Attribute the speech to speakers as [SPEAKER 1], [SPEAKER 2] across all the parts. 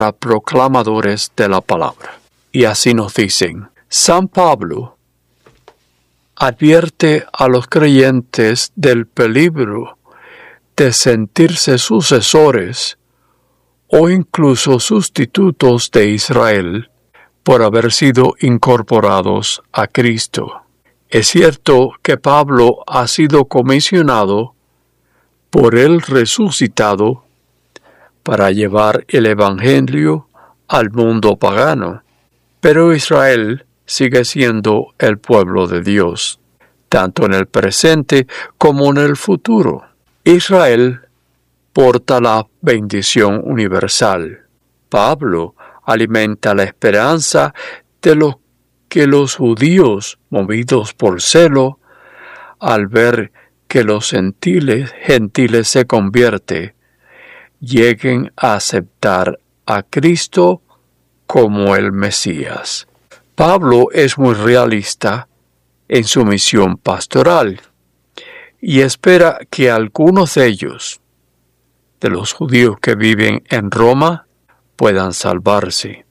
[SPEAKER 1] proclamadores de la palabra. Y así nos dicen: San Pablo advierte a los creyentes del peligro de sentirse sucesores o incluso sustitutos de Israel por haber sido incorporados a Cristo. Es cierto que Pablo ha sido comisionado por el resucitado para llevar el Evangelio al mundo pagano, pero Israel sigue siendo el pueblo de Dios, tanto en el presente como en el futuro. Israel porta la bendición universal. Pablo alimenta la esperanza de lo que los judíos, movidos por celo, al ver que los gentiles se convierten, lleguen a aceptar a Cristo como el Mesías. Pablo es muy realista en su misión pastoral y espera que algunos de ellos, de los judíos que viven en Roma, puedan salvarse.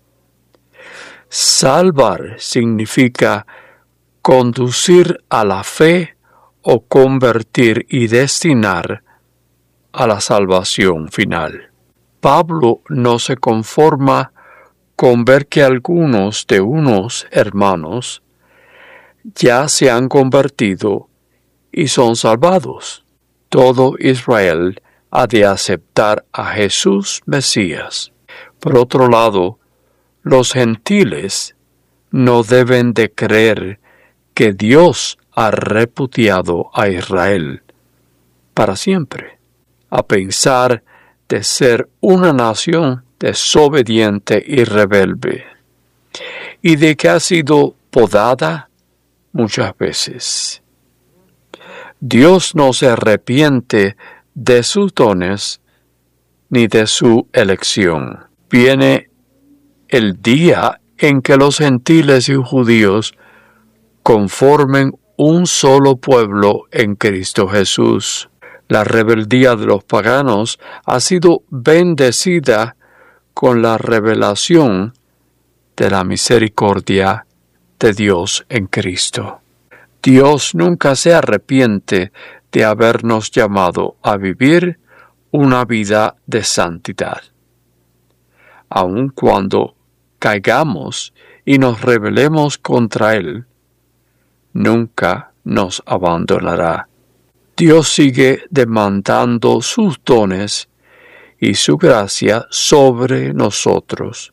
[SPEAKER 1] Salvar significa conducir a la fe o convertir y destinar a la salvación final. Pablo no se conforma con ver que algunos de unos hermanos ya se han convertido y son salvados. Todo Israel ha de aceptar a Jesús Mesías. Por otro lado, los gentiles no deben de creer que Dios ha repudiado a Israel para siempre, a pensar de ser una nación desobediente y rebelde, y de que ha sido podada muchas veces. Dios no se arrepiente de sus dones ni de su elección. Viene el día en que los gentiles y judíos conformen un solo pueblo en Cristo Jesús. La rebeldía de los paganos ha sido bendecida con la revelación de la misericordia de Dios en Cristo. Dios nunca se arrepiente de habernos llamado a vivir una vida de santidad. Aun cuando caigamos y nos rebelemos contra Él, nunca nos abandonará. Dios sigue demandando sus dones y su gracia sobre nosotros.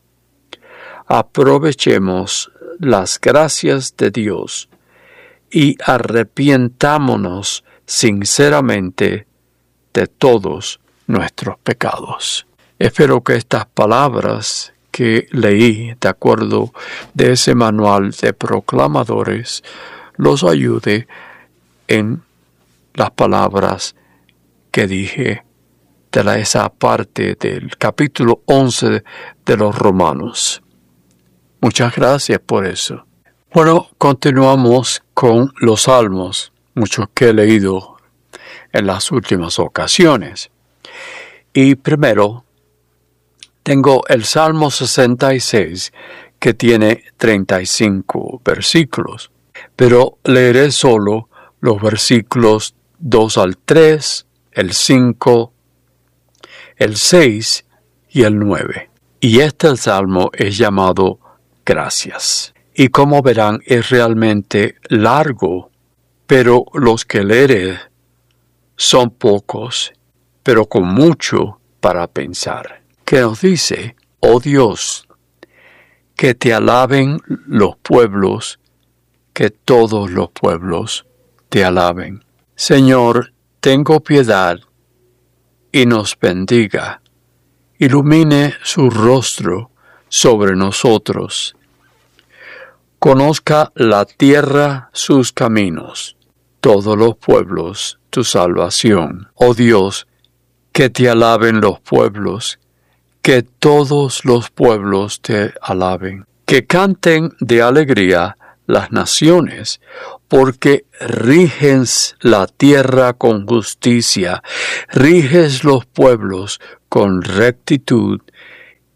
[SPEAKER 1] Aprovechemos las gracias de Dios y arrepientámonos sinceramente de todos nuestros pecados. Espero que estas palabras que leí de acuerdo de ese manual de proclamadores los ayude en las palabras que dije de esa parte del capítulo 11 de los Romanos. Muchas gracias por eso. Bueno, continuamos con los salmos, muchos que he leído en las últimas ocasiones. Y primero, tengo el Salmo 66, que tiene 35 versículos, pero leeré solo los versículos 2 al 3, el 5, el 6 y el 9. Y este salmo es llamado Gracias. Y como verán, es realmente largo, pero los que leeré son pocos, pero con mucho para pensar. Que nos dice: oh Dios, que te alaben los pueblos, que todos los pueblos te alaben. Señor, tengo piedad y nos bendiga. Ilumine su rostro sobre nosotros. Conozca la tierra sus caminos, todos los pueblos tu salvación. Oh Dios, que te alaben los pueblos, que todos los pueblos te alaben. Que canten de alegría las naciones, porque riges la tierra con justicia, riges los pueblos con rectitud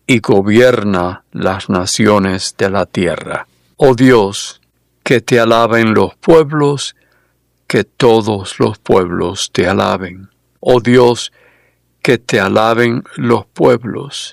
[SPEAKER 1] y gobierna las naciones de la tierra. Oh Dios, que te alaben los pueblos, que todos los pueblos te alaben. Oh Dios, que te alaben los pueblos.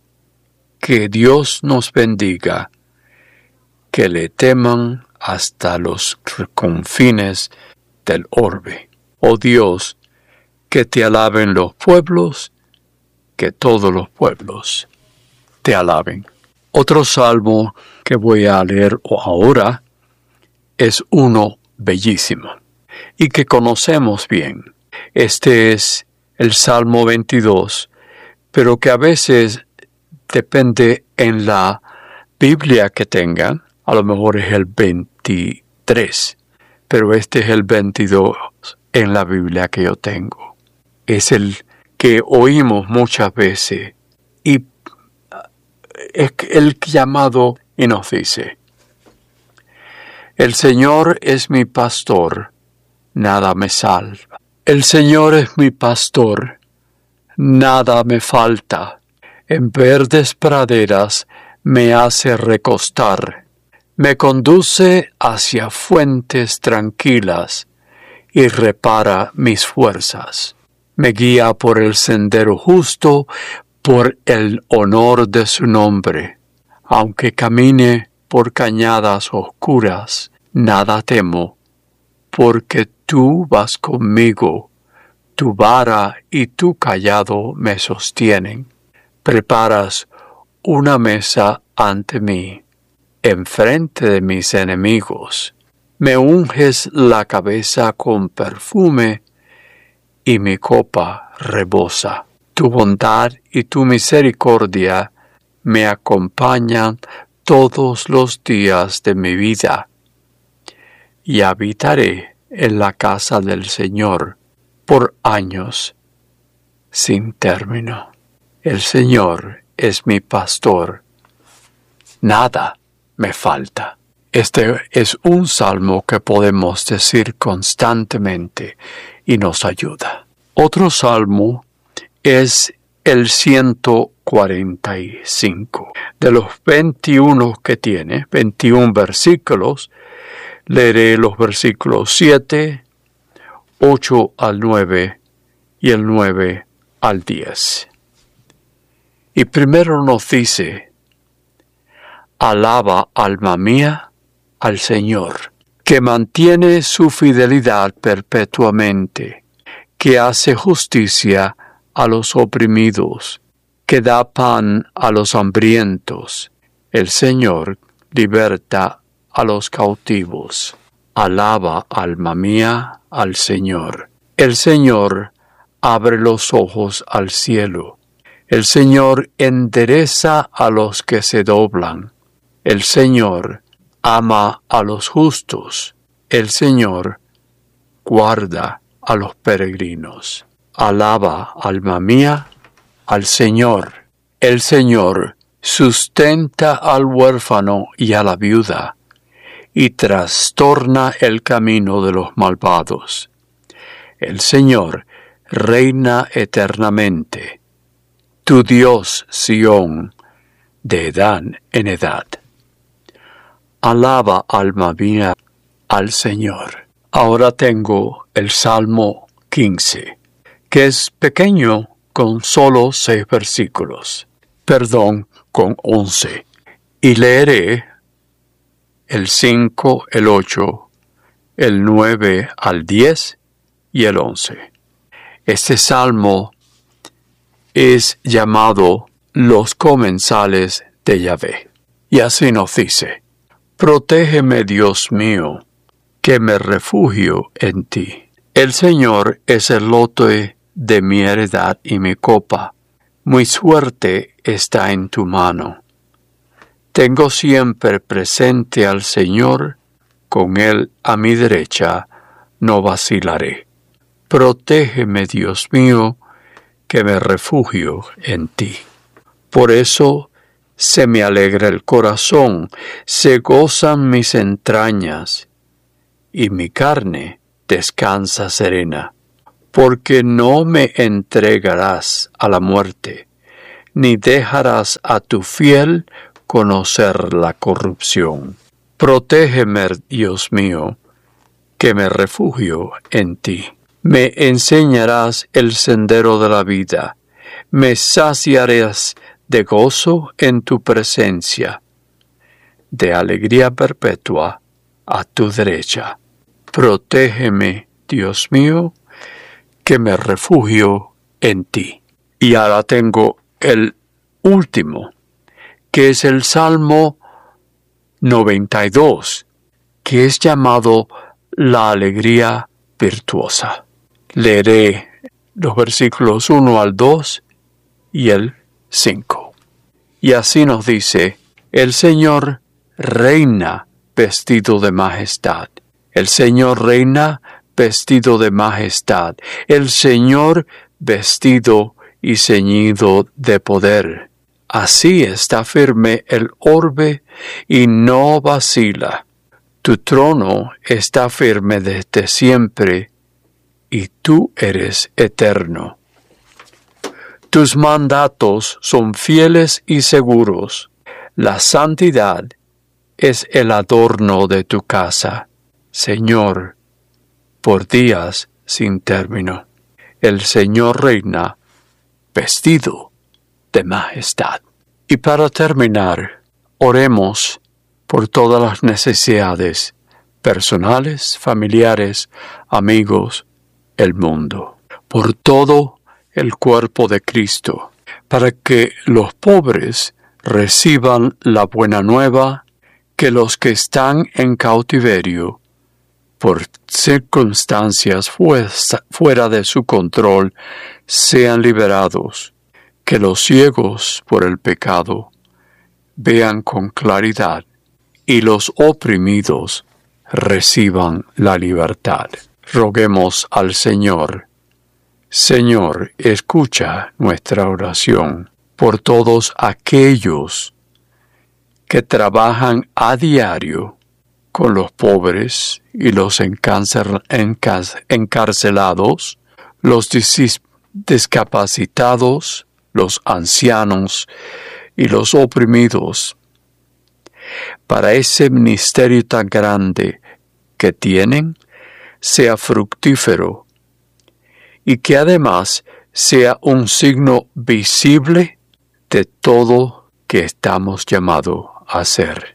[SPEAKER 1] Que Dios nos bendiga, que le teman hasta los confines del orbe. Oh Dios, que te alaben los pueblos, que todos los pueblos te alaben. Otro salmo que voy a leer ahora es uno bellísimo y que conocemos bien. Este es el Salmo 22, pero que a veces depende en la Biblia que tengan. A lo mejor es el 23, pero este es el 22 en la Biblia que yo tengo. Es el que oímos muchas veces y es el llamado y nos dice: el Señor es mi pastor, nada me salva. El Señor es mi pastor, nada me falta. En verdes praderas me hace recostar. Me conduce hacia fuentes tranquilas y repara mis fuerzas. Me guía por el sendero justo, por el honor de su nombre. Aunque camine por cañadas oscuras, nada temo, porque tú vas conmigo. Tu vara y tu cayado me sostienen. Preparas una mesa ante mí, enfrente de mis enemigos. Me unges la cabeza con perfume y mi copa rebosa. Tu bondad y tu misericordia me acompañan todos los días de mi vida, y habitaré en la casa del Señor por años sin término. El Señor es mi pastor, nada me falta. Este es un salmo que podemos decir constantemente y nos ayuda. Otro salmo es el 145. De los 21 que tiene, 21 versículos, leeré los versículos 7, 8 al 9 y el 9 al 10. Y primero nos dice: alaba, alma mía, al Señor, que mantiene su fidelidad perpetuamente, que hace justicia a los oprimidos, que da pan a los hambrientos. El Señor liberta a los cautivos. Alaba, alma mía, al Señor. El Señor abre los ojos al cielo. El Señor endereza a los que se doblan. El Señor ama a los justos. El Señor guarda a los peregrinos. Alaba, alma mía, al Señor. El Señor sustenta al huérfano y a la viuda, y trastorna el camino de los malvados. El Señor reina eternamente. Tu Dios, Sión, de edad en edad. Alaba, alma mía, al Señor. Ahora tengo el Salmo 15, que es pequeño con solo 6 versículos. Con 11. Y leeré el 5, el 8, el 9 al 10 y el 11. Este salmo es llamado los comensales de Yahvé. Y así nos dice: protégeme, Dios mío, que me refugio en ti. El Señor es el lote de mi heredad y mi copa. Mi suerte está en tu mano. Tengo siempre presente al Señor, con Él a mi derecha no vacilaré. Protégeme, Dios mío, que me refugio en ti. Por eso se me alegra el corazón, se gozan mis entrañas, y mi carne descansa serena. Porque no me entregarás a la muerte, ni dejarás a tu fiel conocer la corrupción. Protégeme, Dios mío, que me refugio en ti. Me enseñarás el sendero de la vida. Me saciarás de gozo en tu presencia, de alegría perpetua a tu derecha. Protégeme, Dios mío, que me refugio en ti. Y ahora tengo el último, que es el Salmo 92, que es llamado la alegría virtuosa. Leeré los versículos 1 al 2 y el 5. Y así nos dice: el Señor reina vestido de majestad. El Señor reina vestido de majestad. El Señor vestido y ceñido de poder. Así está firme el orbe y no vacila. Tu trono está firme desde siempre, y tú eres eterno. Tus mandatos son fieles y seguros. La santidad es el adorno de tu casa, Señor, por días sin término. El Señor reina vestido de majestad. Y para terminar, oremos por todas las necesidades personales, familiares, amigos, el mundo, por todo el cuerpo de Cristo, para que los pobres reciban la buena nueva, que los que están en cautiverio por circunstancias fuera de su control sean liberados, que los ciegos por el pecado vean con claridad y los oprimidos reciban la libertad. Roguemos al Señor. Señor, escucha nuestra oración por todos aquellos que trabajan a diario con los pobres y los encarcelados, los discapacitados, los ancianos y los oprimidos, para ese ministerio tan grande que tienen sea fructífero y que además sea un signo visible de todo que estamos llamados a hacer.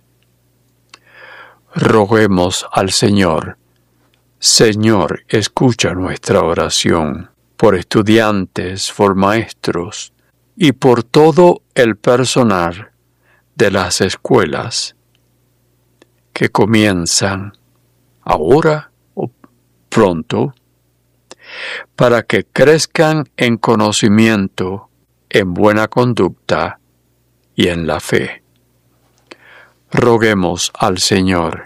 [SPEAKER 1] Roguemos al Señor. Señor, escucha nuestra oración por estudiantes, por maestros y por todo el personal de las escuelas que comienzan ahora o pronto, para que crezcan en conocimiento, en buena conducta y en la fe. Roguemos al Señor.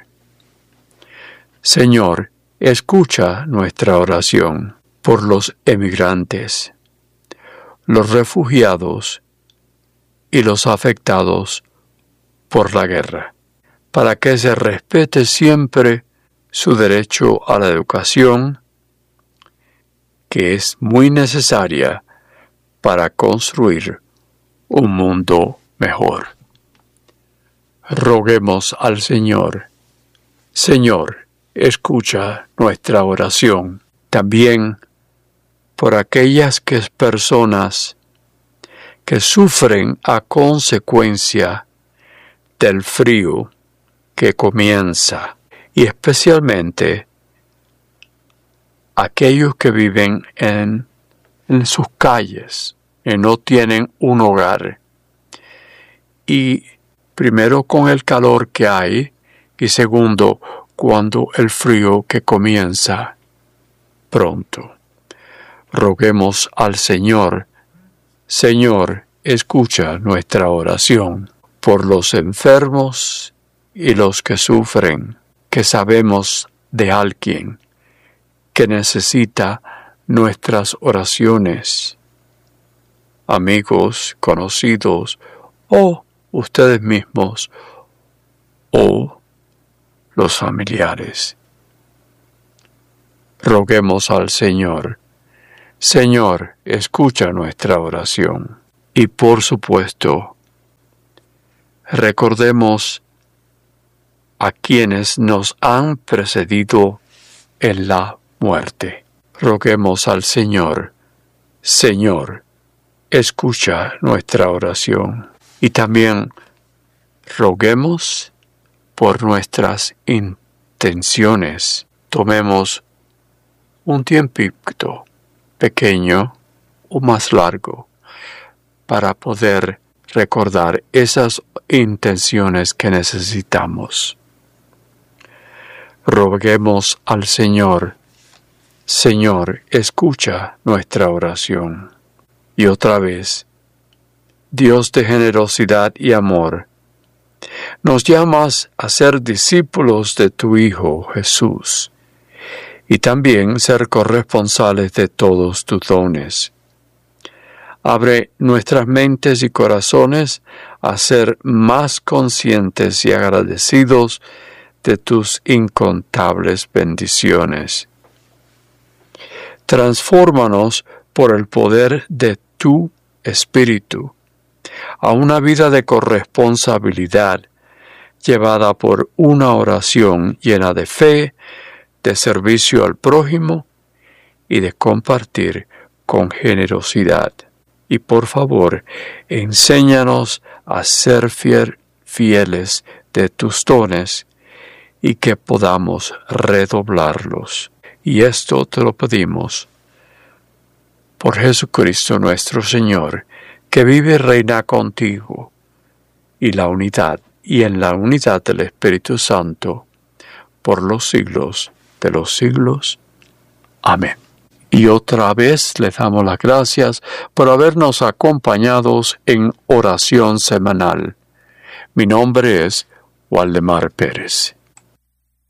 [SPEAKER 1] Señor, escucha nuestra oración por los emigrantes, los refugiados y los afectados por la guerra, para que se respete siempre su derecho a la educación, que es muy necesaria para construir un mundo mejor. Roguemos al Señor. Señor, escucha nuestra oración. También por aquellas personas que sufren a consecuencia del frío que comienza, y especialmente aquellos que viven en sus calles, que no tienen un hogar. Y primero con el calor que hay, y segundo, cuando el frío que comienza pronto. Roguemos al Señor. Señor, escucha nuestra oración por los enfermos y los que sufren, que sabemos de alguien que necesita nuestras oraciones, amigos, conocidos, o ustedes mismos, o los familiares. Roguemos al Señor. Señor, escucha nuestra oración. Y por supuesto, recordemos a quienes nos han precedido en la muerte. Roguemos al Señor: Señor, escucha nuestra oración. Y también roguemos por nuestras intenciones. Tomemos un tiempito pequeño o más largo para poder recordar esas intenciones que necesitamos. Roguemos al Señor: Señor, escucha nuestra oración. Y otra vez, Dios de generosidad y amor, nos llamas a ser discípulos de tu Hijo Jesús y también ser corresponsales de todos tus dones. Abre nuestras mentes y corazones a ser más conscientes y agradecidos de tus incontables bendiciones. Transfórmanos por el poder de tu Espíritu a una vida de corresponsabilidad llevada por una oración llena de fe, de servicio al prójimo y de compartir con generosidad. Y por favor, enséñanos a ser fieles de tus dones y que podamos redoblarlos. Y esto te lo pedimos por Jesucristo nuestro Señor, que vive y reina contigo, y en la unidad del Espíritu Santo, por los siglos de los siglos. Amén. Y otra vez le damos las gracias por habernos acompañado en oración semanal. Mi nombre es Waldemar Pérez.